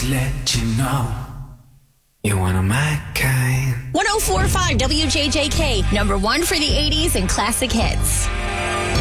just let you know you're one of my kind. 104.5 WJJK, number one for the 80s and classic hits.